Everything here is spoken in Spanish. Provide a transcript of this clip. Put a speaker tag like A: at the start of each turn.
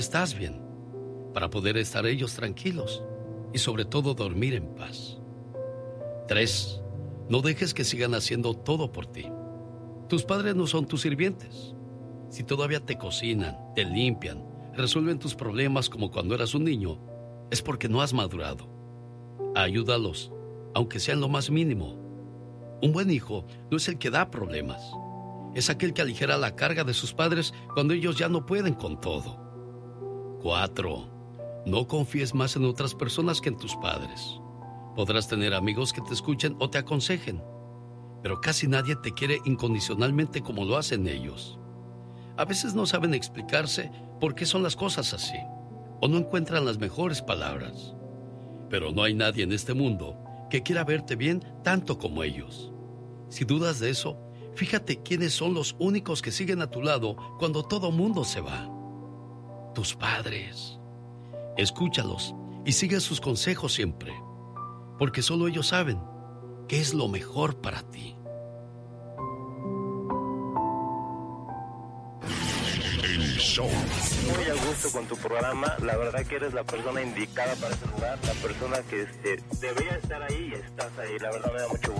A: estás bien, para poder estar ellos tranquilos y sobre todo dormir en paz. 3. No dejes que sigan haciendo todo por ti. Tus padres no son tus sirvientes. Si todavía te cocinan, te limpian, resuelven tus problemas como cuando eras un niño, es porque no has madurado. Ayúdalos, aunque sea en lo más mínimo. Un buen hijo no es el que da problemas. Es aquel que aligera la carga de sus padres cuando ellos ya no pueden con todo. 4. No confíes más en otras personas que en tus padres. Podrás tener amigos que te escuchen o te aconsejen, pero casi nadie te quiere incondicionalmente como lo hacen ellos. A veces no saben explicarse por qué son las cosas así, o no encuentran las mejores palabras. Pero no hay nadie en este mundo que quiera verte bien tanto como ellos. Si dudas de eso, fíjate quiénes son los únicos que siguen a tu lado cuando todo mundo se va. Tus padres. Escúchalos y sigue sus consejos siempre, porque solo ellos saben qué es lo mejor para ti.
B: El show.
C: Muy a gusto con tu programa. La verdad que eres la persona indicada para ese lugar, la persona que debería estar ahí y estás ahí. La verdad me da mucho gusto.